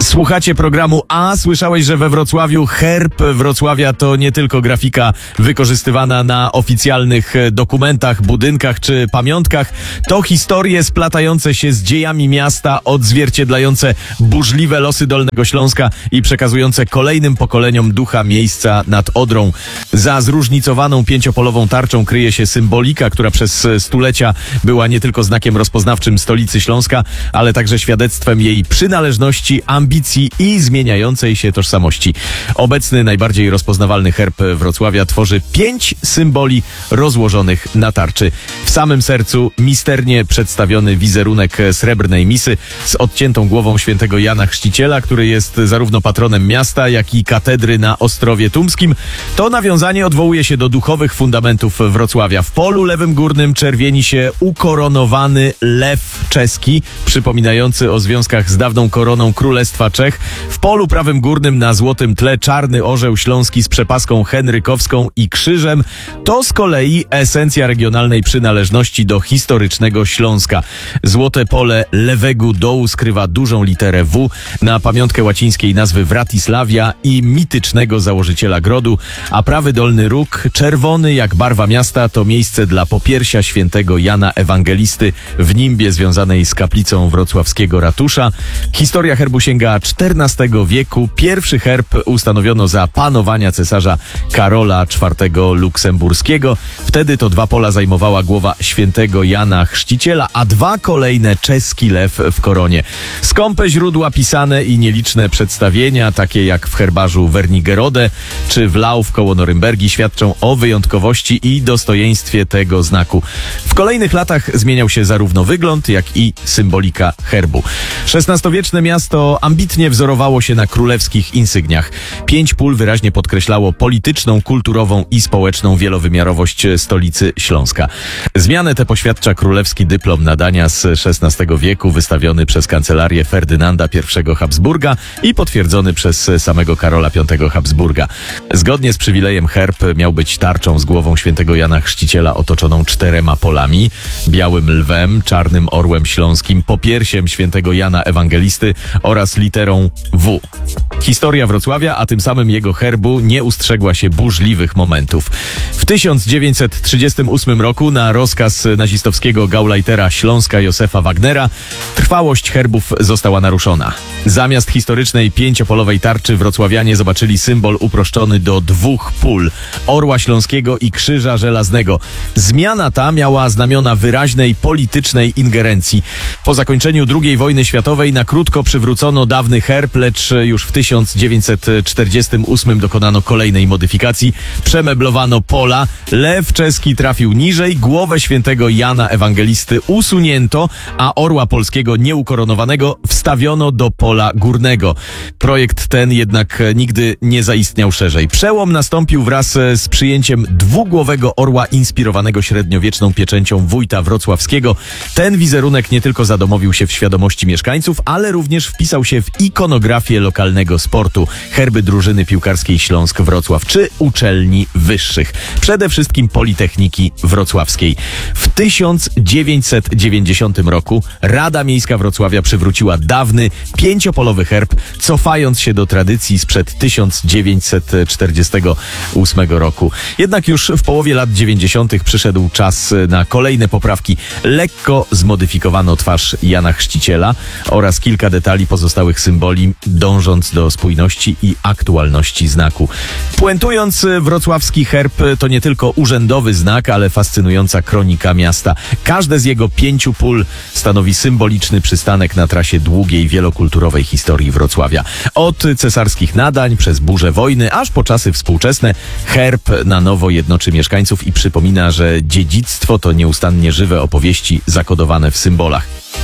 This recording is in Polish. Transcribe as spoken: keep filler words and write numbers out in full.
Słuchacie programu A. Słyszałeś, że we Wrocławiu herb Wrocławia to nie tylko grafika wykorzystywana na oficjalnych dokumentach, budynkach czy pamiątkach. To historie splatające się z dziejami miasta, odzwierciedlające burzliwe losy Dolnego Śląska i przekazujące kolejnym pokoleniom ducha miejsca nad Odrą. Za zróżnicowaną pięciopolową tarczą kryje się symbolika, która przez stulecia była nie tylko znakiem rozpoznawczym stolicy Śląska, ale także świadectwem jej przynależności, ambicji i zmieniającej się tożsamości. Obecny, najbardziej rozpoznawalny herb Wrocławia tworzy pięć symboli rozłożonych na tarczy. W samym sercu misternie przedstawiony wizerunek srebrnej misy z odciętą głową świętego Jana Chrzciciela, który jest zarówno patronem miasta, jak i katedry na Ostrowie Tumskim. To nawiązanie odwołuje się do duchowych fundamentów Wrocławia. W polu lewym górnym czerwieni się ukoronowany lew czeski, przypominający o związkach z dawną koroną Królestwa Czech. W polu prawym górnym na złotym tle czarny orzeł śląski z przepaską henrykowską i krzyżem. To z kolei esencja regionalnej przynależności do historycznego Śląska. Złote pole lewego dołu skrywa dużą literę W na pamiątkę łacińskiej nazwy Wratislavia i mitycznego założyciela grodu, a prawy dolny róg, czerwony jak barwa miasta, to miejsce dla popiersia świętego Jana Ewangelisty w nimbie związanej z kaplicą wrocławskiego ratusza. Historia herbu sięga czternastego wieku. Pierwszy herb ustanowiono za panowania cesarza Karola czwartego Luksemburskiego. Wtedy to dwa pola zajmowała głowa świętego Jana Chrzciciela, a dwa kolejne czeski lew w koronie. Skąpe źródła pisane i nieliczne przedstawienia, takie jak w herbarzu Wernigerode czy w Lauf koło Norymbergi, świadczą o wyjątkowości i dostojeństwie tego znaku. W kolejnych latach zmieniał się zarówno wygląd, jak i symbolika herbu. szesnastowieczne miasto ambitnie wzorowało się na królewskich insygniach. Pięć pól wyraźnie podkreślało polityczną, kulturową i społeczną wielowymiarowość stolicy Śląska. Zmianę tę poświadcza królewski dyplom nadania z szesnastego wieku, wystawiony przez kancelarię Ferdynanda pierwszego Habsburga i potwierdzony przez samego Karola piątego Habsburga. Zgodnie z przywilejem herb miał być tarczą z głową świętego Jana Chrzciciela otoczoną czterema polami: białym lwem, czarnym orłem śląskim, popiersiem świętego Jana Ewangelisty oraz literą W. Historia Wrocławia, a tym samym jego herbu, nie ustrzegła się burzliwych momentów. W tysiąc dziewięćset trzydziestym ósmym roku na rozkaz nazistowskiego gauleitera Śląska Józefa Wagnera trwałość herbów została naruszona. Zamiast historycznej pięciopolowej tarczy wrocławianie zobaczyli symbol uproszczony do dwóch pól: orła śląskiego i krzyża żelaznego. Zmiana ta miała znamiona wyraźnej politycznej ingerencji. Po zakończeniu drugiej wojny światowej na krótko przywrócono dawny herb, lecz już w tysiąc dziewięćset czterdziestym ósmym dokonano kolejnej modyfikacji. Przemeblowano pola, lew czeski trafił niżej, głowę świętego Jana Ewangelisty usunięto, a orła polskiego nieukoronowanego wstawiono do pola górnego. Projekt ten jednak nigdy nie zaistniał szerzej. Przełom nastąpił wraz z przyjęciem dwugłowego orła inspirowanego średniowieczną pieczęcią wójta wrocławskiego. Ten wizerunek nie tylko zadomowił się w świadomości mieszkańców, ale również wpisał się w ikonografię lokalnego sportu, herby drużyny piłkarskiej Śląsk Wrocław czy uczelni wyższych, przede wszystkim Politechniki Wrocławskiej. W tysiąc dziewięćset dziewięćdziesiątym roku Rada Miejska Wrocławia przywróciła dawny, pięciopolowy herb, cofając się do tradycji sprzed tysiąc dziewięćset czterdziestego ósmego roku. Jednak już w połowie lat dziewięćdziesiątych przyszedł czas na kolejne poprawki. Lekko zmodyfikowano twarz Jana Chrzciciela oraz kilka detali pozostałych symboli, dążąc do spójności i aktualności znaku. Puentując, wrocławski herb to nie tylko urzędowy znak, ale fascynująca kronika miasta. Każde z jego pięciu pól stanowi symboliczny przystanek na trasie długiej, wielokulturowej historii Wrocławia. Od cesarskich nadań, przez burze wojny, aż po czasy współczesne, herb na nowo jednoczy mieszkańców i przypomina, że dziedzictwo to nieustannie żywe opowieści zakodowane w symbolach.